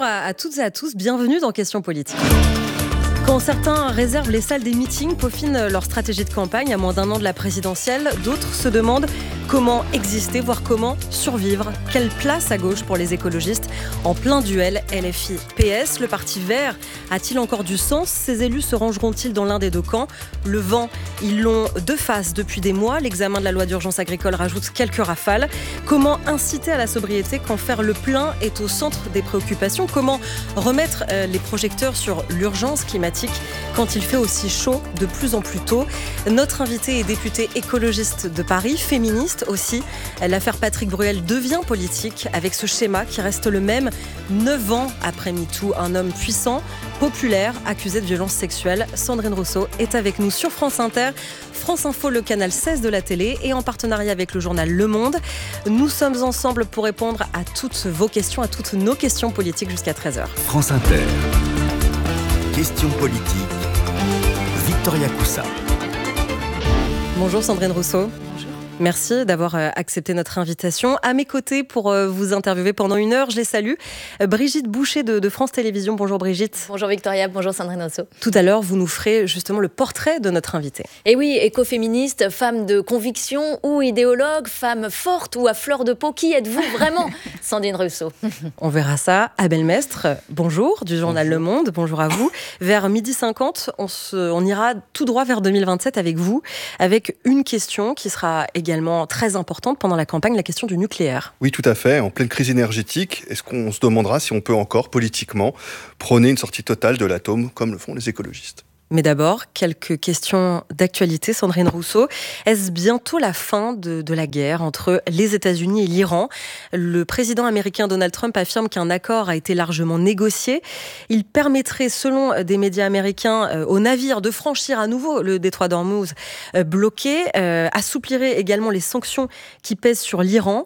Bonjour à toutes et à tous, bienvenue dans Questions politiques. Quand certains réservent les salles des meetings, peaufinent leur stratégie de campagne à moins d'un an de la présidentielle, d'autres se demandent comment exister, voire comment survivre. Quelle place à gauche pour les écologistes en plein duel LFI-PS? Le parti vert a-t-il encore du sens? Ces élus se rangeront-ils dans l'un des deux camps? Le vent, ils l'ont de face depuis des mois. L'examen de la loi d'urgence agricole rajoute quelques rafales. Comment inciter à la sobriété quand faire le plein est au centre des préoccupations? Comment remettre les projecteurs sur l'urgence climatique quand il fait aussi chaud de plus en plus tôt? Notre invité est député écologiste de Paris, féministe aussi. L'affaire Patrick Bruel devient politique avec ce schéma qui reste le même 9 ans après MeToo. Un homme puissant, populaire, accusé de violence sexuelle. Sandrine Rousseau est avec nous sur France Inter, France Info, le canal 16 de la télé et en partenariat avec le journal Le Monde. Nous sommes ensemble pour répondre à toutes vos questions, à toutes nos questions politiques jusqu'à 13h. France Inter. Questions politiques. Victoria Coussa. Bonjour Sandrine Rousseau. Merci d'avoir accepté notre invitation. À mes côtés pour vous interviewer pendant 1 heure, je les salue. Brigitte Boucher de France Télévisions. Bonjour Brigitte. Bonjour Victoria, bonjour Sandrine Rousseau. Tout à l'heure, vous nous ferez justement le portrait de notre invitée. Et oui, écoféministe, femme de conviction ou idéologue, femme forte ou à fleur de peau, qui êtes-vous vraiment, Sandrine Rousseau? On verra ça. Abel Mestre, bonjour, du journal Le Monde, bonjour à vous. Vers 12h50, on ira tout droit vers 2027 avec vous, avec une question qui sera également très importante pendant la campagne, la question du nucléaire. Oui, tout à fait. En pleine crise énergétique, est-ce qu'on se demandera si on peut encore, politiquement, prôner une sortie totale de l'atome, comme le font les écologistes? Mais d'abord, quelques questions d'actualité. Sandrine Rousseau, est-ce bientôt la fin de la guerre entre les États-Unis et l'Iran? Le président américain Donald Trump affirme qu'un accord a été largement négocié. Il permettrait, selon des médias américains, aux navires de franchir à nouveau le détroit d'Ormuz bloqué, assouplirait également les sanctions qui pèsent sur l'Iran.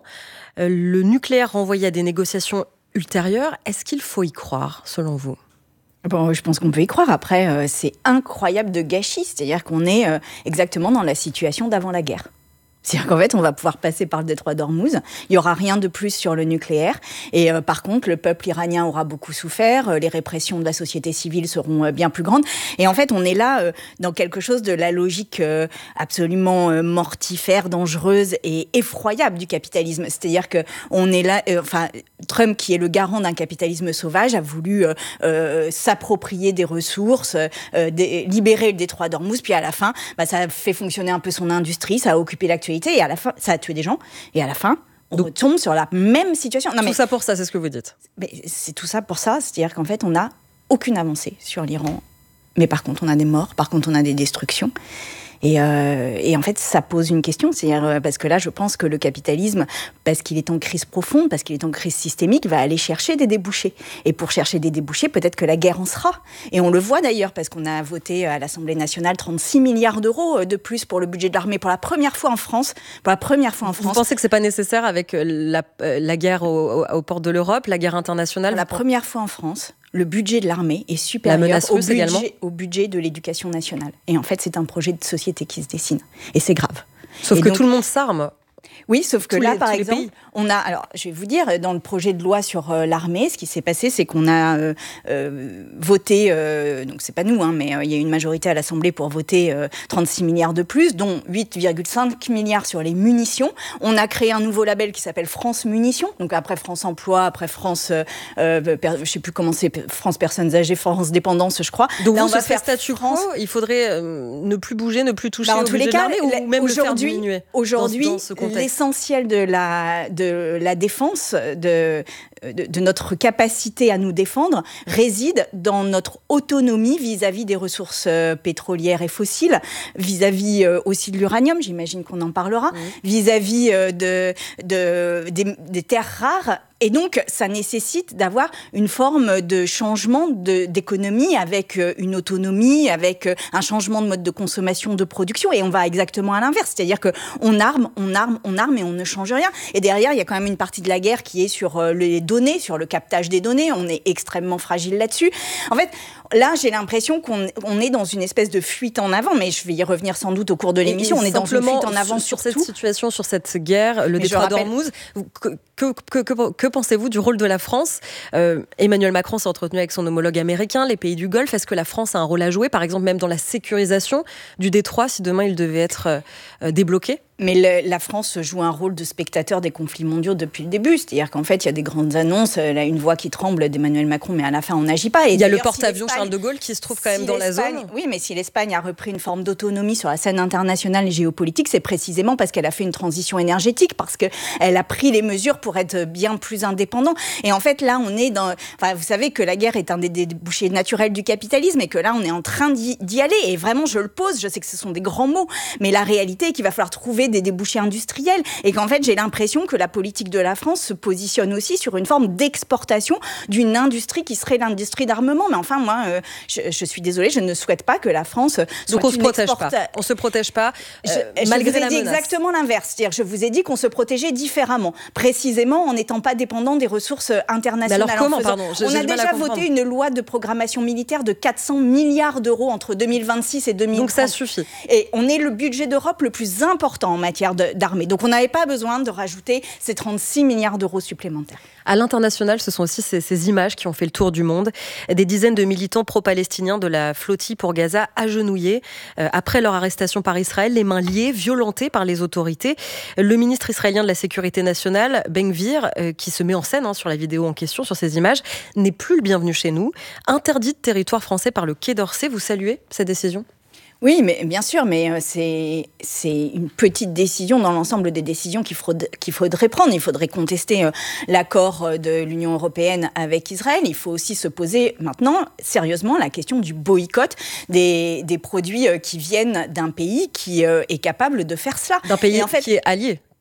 Le nucléaire renvoyé à des négociations ultérieures, est-ce qu'il faut y croire, selon vous? Bon, je pense qu'on peut y croire. Après, c'est incroyable de gâchis. C'est-à-dire qu'on est exactement dans la situation d'avant la guerre. C'est-à-dire qu'en fait, on va pouvoir passer par le détroit d'Ormuz. Il n'y aura rien de plus sur le nucléaire. Et par contre, le peuple iranien aura beaucoup souffert. Les répressions de la société civile seront bien plus grandes. Et en fait, on est là dans quelque chose de la logique absolument mortifère, dangereuse et effroyable du capitalisme. C'est-à-dire qu'on est là... Trump, qui est le garant d'un capitalisme sauvage, a voulu s'approprier des ressources, libérer le détroit d'Ormuz. Puis à la fin, ça a fait fonctionner un peu son industrie, ça a occupé l'actualité. Et à la fin, ça a tué des gens. Et à la fin, on retombe sur la même situation. Tout ça pour ça, c'est ce que vous dites. Mais c'est tout ça pour ça. C'est-à-dire qu'en fait, on n'a aucune avancée sur l'Iran. Mais par contre, on a des morts. Par contre, on a des destructions. Et en fait, ça pose une question. C'est-à-dire, parce que là, je pense que le capitalisme, parce qu'il est en crise profonde, parce qu'il est en crise systémique, va aller chercher des débouchés. Et pour chercher des débouchés, peut-être que la guerre en sera. Et on le voit d'ailleurs, parce qu'on a voté à l'Assemblée nationale 36 milliards d'euros de plus pour le budget de l'armée pour la première fois en France. Vous pensez que c'est pas nécessaire avec la guerre aux portes de l'Europe, la guerre internationale? Pour la première fois en France, le budget de l'armée est supérieur au budget de l'éducation nationale. Et en fait, c'est un projet de société qui se dessine. Et c'est grave. Sauf que tout le monde s'arme. Oui, sauf que là, par exemple, on a... Alors, je vais vous dire, dans le projet de loi sur l'armée, ce qui s'est passé, c'est qu'on a voté... donc, c'est pas nous, mais il y a une majorité à l'Assemblée pour voter 36 milliards de plus, dont 8,5 milliards sur les munitions. On a créé un nouveau label qui s'appelle France Munitions. Donc, après France Emploi, après France... je sais plus comment c'est, France Personnes Âgées, France Dépendance, je crois. Donc, là, on va faire statu quo. Il faudrait ne plus bouger, ne plus toucher au budget de l'armée, ou même le faire diminuer. Aujourd'hui, l'essentiel de la défense, de notre capacité à nous défendre, réside dans notre autonomie vis-à-vis des ressources pétrolières et fossiles, vis-à-vis aussi de l'uranium, j'imagine qu'on en parlera, vis-à-vis des terres rares. Et donc, ça nécessite d'avoir une forme de changement d'économie avec une autonomie, avec un changement de mode de consommation, de production. Et on va exactement à l'inverse. C'est-à-dire qu'on arme et on ne change rien. Et derrière, il y a quand même une partie de la guerre qui est sur les données, sur le captage des données. On est extrêmement fragile là-dessus. En fait, là, j'ai l'impression qu'on est dans une espèce de fuite en avant, mais je vais y revenir sans doute au cours de l'émission. On est dans une fuite en avant sur cette situation, sur cette guerre, le détroit d'Ormuz. Que pensez-vous du rôle de la France ? Emmanuel Macron s'est entretenu avec son homologue américain, les pays du Golfe. Est-ce que la France a un rôle à jouer, par exemple même dans la sécurisation du détroit, si demain il devait être débloqué ? Mais la France joue un rôle de spectateur des conflits mondiaux depuis le début. C'est-à-dire qu'en fait, il y a des grandes annonces, là, une voix qui tremble d'Emmanuel Macron, mais à la fin, on n'agit pas. Et il y a le porte-avions Charles de Gaulle qui se trouve quand même dans la zone. Oui, mais si l'Espagne a repris une forme d'autonomie sur la scène internationale et géopolitique, c'est précisément parce qu'elle a fait une transition énergétique, parce qu'elle a pris les mesures pour être bien plus indépendant. Et en fait, là, on est dans... Enfin, vous savez que la guerre est un des débouchés naturels du capitalisme et que là, on est en train d'y aller. Et vraiment, je le pose, je sais que ce sont des grands mots, mais la réalité est qu'il va falloir trouver des débouchés industriels et qu'en fait j'ai l'impression que la politique de la France se positionne aussi sur une forme d'exportation d'une industrie qui serait l'industrie d'armement. Mais enfin moi je suis désolée, je ne souhaite pas que la France soit donc on se protège pas malgré la menace. Je vous ai dit exactement l'inverse, c'est-à-dire je vous ai dit qu'on se protégeait différemment, précisément en n'étant pas dépendant des ressources internationales. Mais alors comment, pardon, on a déjà voté une loi de programmation militaire de 400 milliards d'euros entre 2026 et 2030. Donc ça suffit. Et on est le budget d'Europe le plus important en matière d'armée. Donc on n'avait pas besoin de rajouter ces 36 milliards d'euros supplémentaires. À l'international, ce sont aussi ces images qui ont fait le tour du monde. Des dizaines de militants pro-palestiniens de la flottille pour Gaza agenouillés après leur arrestation par Israël, les mains liées, violentés par les autorités. Le ministre israélien de la Sécurité nationale, Ben Gvir, qui se met en scène sur la vidéo en question, sur ces images, n'est plus le bienvenu chez nous. Interdit de territoire français par le Quai d'Orsay. Vous saluez cette décision ? Oui, mais bien sûr, mais c'est une petite décision dans l'ensemble des décisions qu'il faudrait prendre. Il faudrait contester l'accord de l'Union européenne avec Israël. Il faut aussi se poser maintenant sérieusement la question du boycott des produits qui viennent d'un pays qui est capable de faire cela. D'un pays qui est allié